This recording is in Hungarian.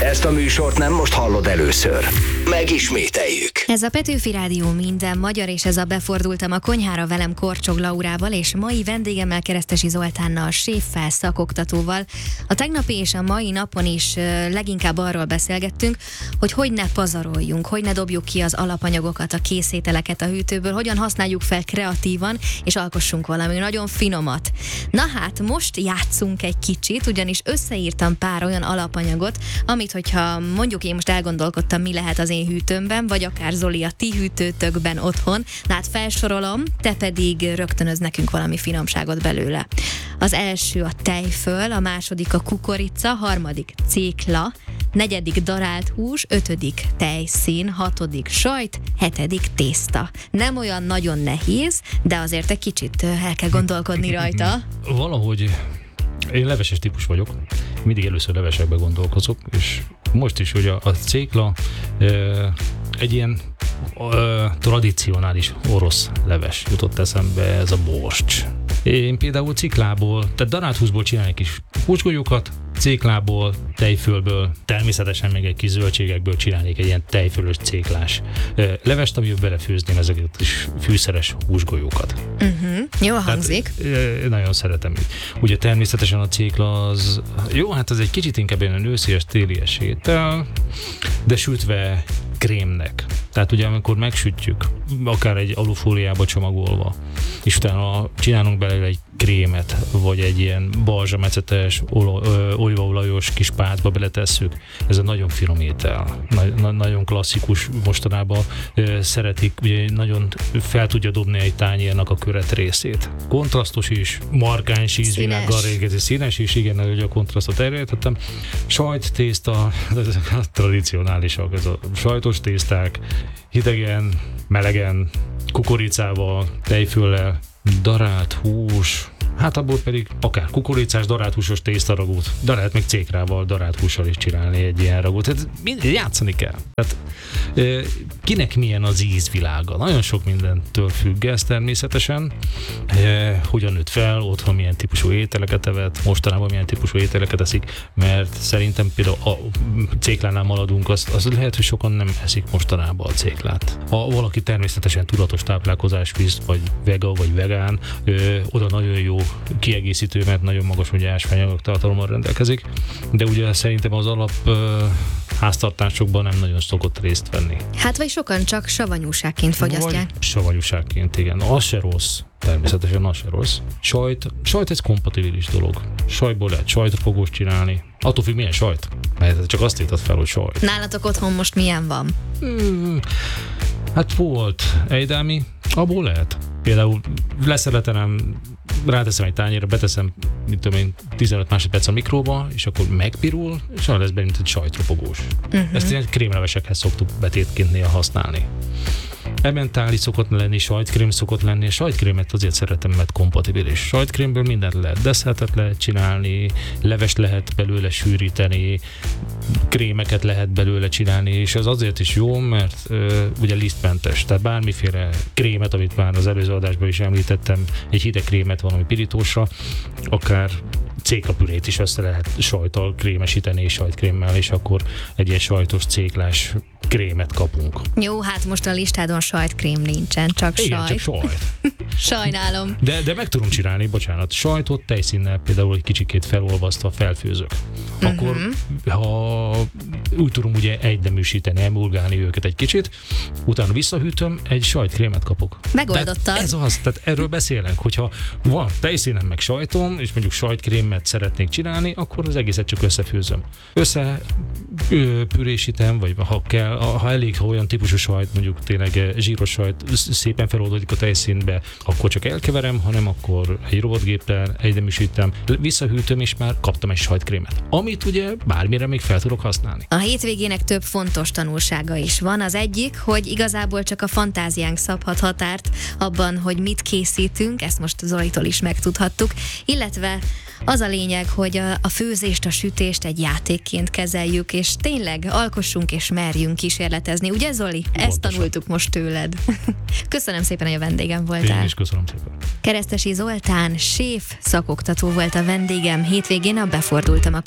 Ezt a műsort nem most hallod először. Megismételjük. Ez a Petőfi Rádió minden magyar, és ez a Befordultam a konyhára velem Korcsog Laurával, és mai vendégemmel Keresztesi Zoltánnal, séffel, szakoktatóval. A tegnapi és a mai napon is leginkább arról beszélgettünk, hogy ne pazaroljunk, hogy ne dobjuk ki az alapanyagokat, a készételeket a hűtőből, hogyan használjuk fel kreatívan, és alkossunk valami nagyon finomat. Na hát, most játszunk egy kicsit, ugyanis összeírtam pár olyan alapanyagot, amit, hogyha mondjuk én most elgondolkodtam, mi lehet az én hűtőmben, vagy akár Zoli a ti hűtőtökben otthon, na hát felsorolom, te pedig rögtönöz nekünk valami finomságot belőle. Az első a tejföl, a második a kukorica, harmadik cékla, negyedik darált hús, ötödik tejszín, hatodik sajt, hetedik tészta. Nem olyan nagyon nehéz, de azért egy kicsit el kell gondolkodni rajta. Valahogy én leveses típus vagyok, mindig először levesekbe gondolkozok, és most is, hogy a cékla egy ilyen tradicionális orosz leves jutott eszembe, ez a borscs. Én például ciklából, tehát darált húsból csinálni kis húsgolyókat, céklából, tejfölből, természetesen még egy kis zöldségekből csinálnék egy ilyen tejfölös céklás levest, amiben belefőzném ezeket a kis fűszeres húsgolyókat. Jó hangzik. Nagyon szeretem. Ugye természetesen a cékla az, jó, hát ez egy kicsit inkább ilyen őszies, télies étel, de sütve krémnek. Tehát ugye amikor megsütjük, akár egy alufóliába csomagolva, és utána csinálunk belőle egy krémet, vagy egy ilyen balzsamecetes, olívaolajos kis pártba beletesszük. Ez egy nagyon finom étel. Nagyon klasszikus mostanában. Szeretik, ugye nagyon fel tudja dobni egy tányérnak a köret részét. Kontrasztos is, markáns ízvilággal régezi, színes is, igen, hogy a kontrasztot elrejtettem. Sajt, tészta, tradicionálisak, ez a sajtos tészták, hidegen, melegen, kukoricával, tejföllel, darált hús, hát abból pedig akár kukoricás, darált húsos tésztaragót, de lehet még cékrával, darált hússal is csinálni egy ilyen ragót. Tehát játszani kell. Tehát kinek milyen az ízvilága? Nagyon sok mindentől függ ez természetesen. Hogyan nőtt fel, otthon milyen típusú ételeket evett, mostanában milyen típusú ételeket eszik, mert szerintem például a céklánál maradunk, az lehet, hogy sokan nem eszik mostanában a céklát. Ha valaki természetesen tudatos táplálkozás visz, vagy vega, vagy vegán, oda nagyon jó kiegészítő, mert nagyon magas ugye ásványanyag tartalommal rendelkezik, de ugye szerintem az alap háztartásokban nem nagyon szokott részt venni. Hát vagy sokan csak savanyúságként fogyasztják. Vagy savanyúságként, igen. Az se rossz. Természetesen az se rossz. Sajt ez kompatibilis dolog. Sajtból lehet sajtropogóst csinálni. Attól függ, milyen sajt. Mert csak azt írtad fel, hogy sajt. Nálatok otthon most milyen van? Hát volt ejdelmi, abból lehet. Például leszeletelem, ráteszem egy tányérra, beteszem, 15 másodperc a mikróba, és akkor megpirul, és olyan lesz benne, mint egy sajtropogós. Ezt ilyen krémlevesekhez szoktuk betétként néha használni. Emmentáli szokott lenni, sajtkrém szokott lenni, a sajtkrémet azért szeretem, mert kompatibilis. Sajtkrémből mindent lehet, desszertet lehet csinálni, levest lehet belőle sűríteni, krémeket lehet belőle csinálni, és ez azért is jó, mert ugye lisztmentes, tehát bármiféle krémet, amit már az előző adásban is említettem, egy hideg krémet valami pirítósra, akár céklapürét is össze lehet sajttal krémesíteni és sajtkrémmel, és akkor egy ilyen sajtos céklás krémet kapunk. Jó, hát most a listádon sajtkrém nincsen, csak igen, sajt. csak sajt. Sajnálom. De meg tudom csinálni, bocsánat, sajtot tejszínnel például egy kicsikét felolvasztva felfőzök. Akkor, ha úgy tudom ugye egyneműsíteni, emulgálni őket egy kicsit, utána visszahűtöm, egy sajtkrémet kapok. Megoldottad. Tehát ez az, tehát erről beszélek, hogyha van tejszínem meg sajtom, és mondjuk sajtkrémet szeretnék csinálni, akkor az egészet csak összefőzöm. Pürésítem, vagy ha kell, ha elég, ha olyan típusú sajt, mondjuk tényleg zsíros sajt szépen feloldódik a tejszínbe, akkor csak elkeverem, hanem akkor egy robotgéppel egyneműsítem, visszahűtöm, és már kaptam egy sajtkrémet, amit ugye bármire még fel tudok használni. A hétvégének több fontos tanulsága is van. Az egyik, hogy igazából csak a fantáziánk szabhat határt abban, hogy mit készítünk, ezt most Zolitól is megtudhattuk, illetve az a lényeg, hogy a főzést, a sütést egy játékként kezeljük, és tényleg alkossunk és merjünk kísérletezni. Ugye, Zoli? Ezt tanultuk most tőled. Köszönöm szépen, hogy a vendégem voltál. Én is köszönöm szépen. Keresztesi Zoltán, séf, szakoktató volt a vendégem. Hétvégén a Befordultam a